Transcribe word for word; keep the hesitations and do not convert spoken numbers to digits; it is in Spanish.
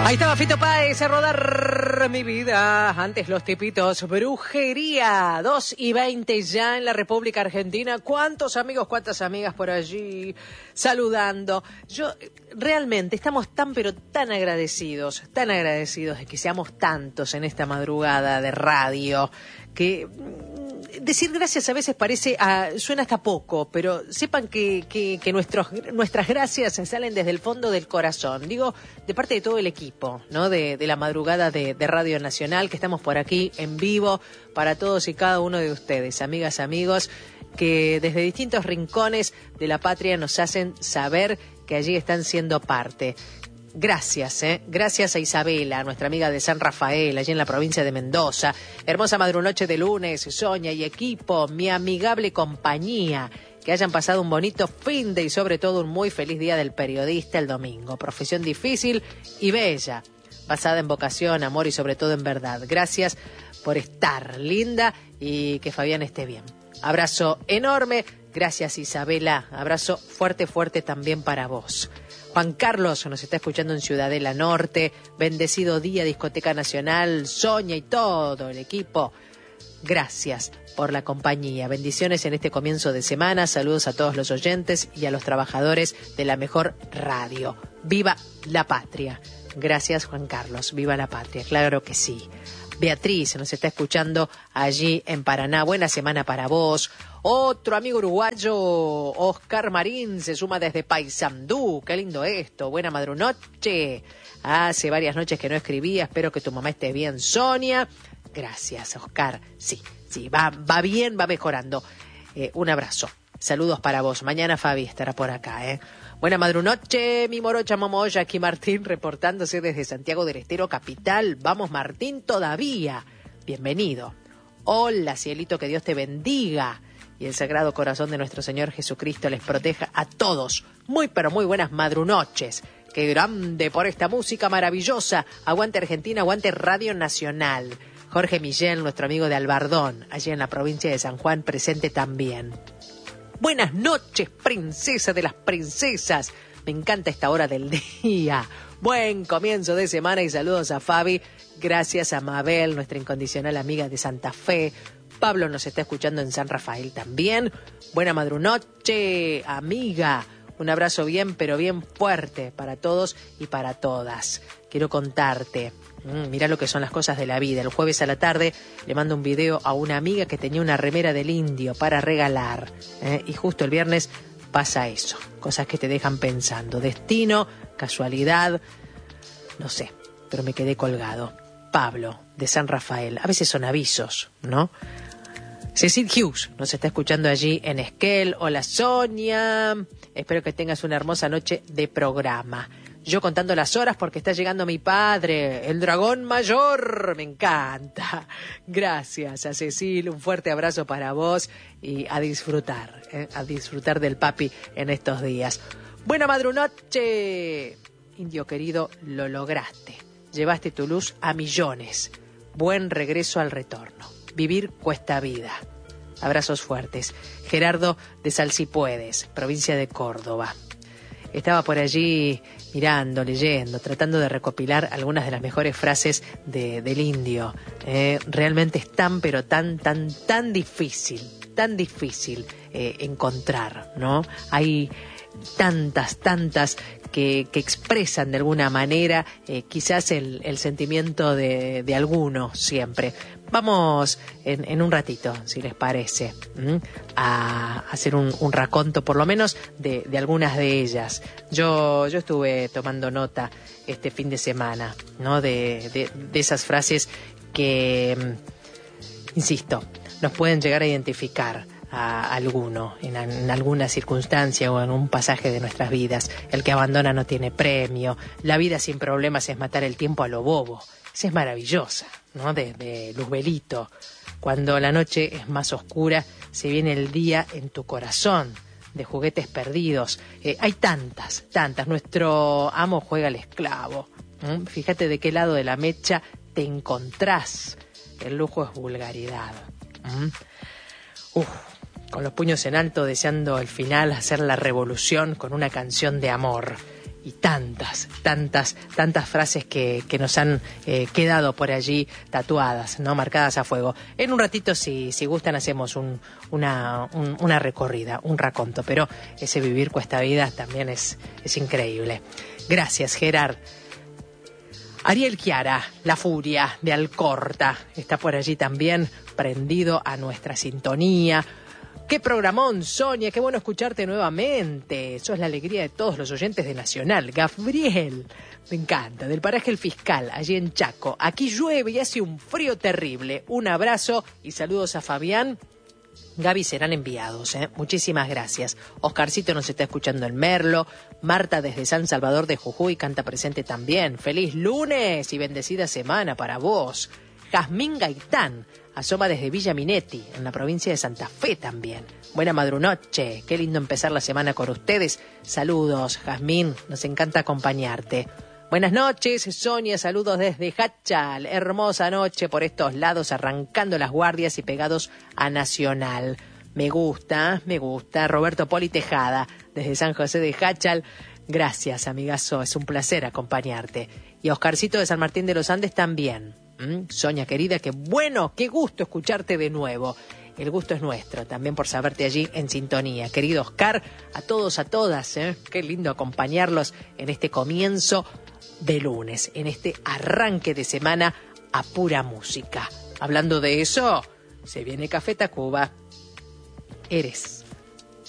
Ahí estaba Fito Páez a rodar mi vida. Antes los tipitos, brujería. dos y veinte ya en la República Argentina. ¿Cuántos amigos, cuántas amigas por allí saludando? Yo, realmente, estamos tan pero tan agradecidos, tan agradecidos de que seamos tantos en esta madrugada de radio, que decir gracias a veces parece, a, suena hasta poco, pero sepan que, que, que nuestros, nuestras gracias salen desde el fondo del corazón. Digo, de parte de todo el equipo, ¿no? De, de la madrugada de, de Radio Nacional, que estamos por aquí en vivo para todos y cada uno de ustedes, amigas, amigos, que desde distintos rincones de la patria nos hacen saber que allí están siendo parte. Gracias, ¿eh? Gracias a Isabela, nuestra amiga de San Rafael, allí en la provincia de Mendoza. Hermosa madrunoche de lunes, Sonia y equipo, mi amigable compañía. Que hayan pasado un bonito fin de y sobre todo un muy feliz día del periodista el domingo. Profesión difícil y bella, basada en vocación, amor y sobre todo en verdad. Gracias por estar, linda, y que Fabián esté bien. Abrazo enorme. Gracias, Isabela. Abrazo fuerte, fuerte también para vos. Juan Carlos nos está escuchando en Ciudadela Norte. Bendecido día, Discoteca Nacional, Sonia y todo el equipo. Gracias por la compañía. Bendiciones en este comienzo de semana. Saludos a todos los oyentes y a los trabajadores de la mejor radio. ¡Viva la patria! Gracias, Juan Carlos. ¡Viva la patria! Claro que sí. Beatriz nos está escuchando allí en Paraná. Buena semana para vos. Otro amigo uruguayo, Oscar Marín, se suma desde Paysandú. Qué lindo esto. Buena madrunoche. Hace varias noches que no escribía. Espero que tu mamá esté bien, Sonia. Gracias, Oscar. Sí, sí, va, va bien, va mejorando. Eh, un abrazo. Saludos para vos. Mañana Fabi estará por acá, ¿eh? Buena madrunoche, mi morocha momoya, aquí Martín reportándose desde Santiago del Estero, capital. Vamos, Martín, todavía. Bienvenido. Hola, cielito, que Dios te bendiga. Y el Sagrado Corazón de nuestro Señor Jesucristo les proteja a todos. Muy, pero muy buenas madrunoches. Qué grande por esta música maravillosa. Aguante Argentina, aguante Radio Nacional. Jorge Millén, nuestro amigo de Albardón, allí en la provincia de San Juan, presente también. Buenas noches, princesa de las princesas. Me encanta esta hora del día. Buen comienzo de semana y saludos a Fabi. Gracias a Mabel, nuestra incondicional amiga de Santa Fe. Pablo nos está escuchando en San Rafael también. Buena madrunoche, amiga. Un abrazo bien, pero bien fuerte para todos y para todas. Quiero contarte, mmm, mirá lo que son las cosas de la vida. El jueves a la tarde le mando un video a una amiga que tenía una remera del indio para regalar. ¿eh? Y justo el viernes pasa eso. Cosas que te dejan pensando. Destino, casualidad, no sé, pero me quedé colgado. Pablo, de San Rafael. A veces son avisos, ¿no? Cecil Hughes nos está escuchando allí en Esquel. Hola, Sonia. Espero que tengas una hermosa noche de programa. Yo contando las horas porque está llegando mi padre, el dragón mayor. Me encanta. Gracias a Cecil. Un fuerte abrazo para vos y a disfrutar, ¿eh? a disfrutar del papi en estos días. Buena madrunoche. Indio querido, lo lograste. Llevaste tu luz a millones. Buen regreso al retorno. Vivir cuesta vida. Abrazos fuertes. Gerardo de Salsipuedes, provincia de Córdoba. Estaba por allí mirando, leyendo, tratando de recopilar algunas de las mejores frases de, del indio. Eh, realmente es tan, pero tan, tan, tan difícil, tan difícil eh, encontrar, ¿no? Hay tantas, tantas que, que expresan de alguna manera eh, quizás el, el sentimiento de, de alguno siempre. Vamos en, en un ratito, si les parece, ¿m? a hacer un, un raconto, por lo menos, de, de algunas de ellas. Yo, yo estuve tomando nota este fin de semana, ¿no? de, de, de esas frases que, insisto, nos pueden llegar a identificar a alguno en, en alguna circunstancia o en un pasaje de nuestras vidas. El que abandona no tiene premio. La vida sin problemas es matar el tiempo a lo bobo. Esa es maravillosa, ¿no? De, de Luzbelito. Cuando la noche es más oscura, se viene el día en tu corazón. De Juguetes Perdidos. Eh, hay tantas, tantas. Nuestro amo juega al esclavo. ¿Mm? Fíjate de qué lado de la mecha te encontrás. El lujo es vulgaridad. ¿Mm? Uf, con los puños en alto, deseando al final hacer la revolución con una canción de amor. y tantas, tantas, tantas frases que, que nos han eh, quedado por allí tatuadas, ¿no? Marcadas a fuego. En un ratito, si, si gustan, hacemos un, una, un, una recorrida, un raconto, pero ese vivir cuesta vida también es, es increíble. Gracias, Gerard. Ariel Chiara, La Furia de Alcorta, está por allí también prendido a nuestra sintonía. ¡Qué programón, Sonia! ¡Qué bueno escucharte nuevamente! Sos la alegría de todos los oyentes de Nacional. Gabriel, me encanta, del paraje El Fiscal, allí en Chaco. Aquí llueve y hace un frío terrible. Un abrazo y saludos a Fabián. Gaby, serán enviados, ¿eh? Muchísimas gracias. Oscarcito nos está escuchando en Merlo. Marta desde San Salvador de Jujuy canta presente también. ¡Feliz lunes y bendecida semana para vos! Jazmín Gaitán asoma desde Villa Minetti, en la provincia de Santa Fe también. Buena madrunoche, qué lindo empezar la semana con ustedes. Saludos, Jazmín, nos encanta acompañarte. Buenas noches, Sonia, saludos desde Hachal. Hermosa noche por estos lados, arrancando las guardias y pegados a Nacional. Me gusta, me gusta. Roberto Poli Tejada, desde San José de Hachal. Gracias, amigazo, es un placer acompañarte. Y Oscarcito de San Martín de los Andes también. ¿Mm? Sonia querida, qué bueno, qué gusto escucharte de nuevo. El gusto es nuestro, también por saberte allí en sintonía. Querido Oscar, a todos, a todas, ¿eh? Qué lindo acompañarlos en este comienzo de lunes, en este arranque de semana a pura música. Hablando de eso, se viene Café Tacuba. Eres.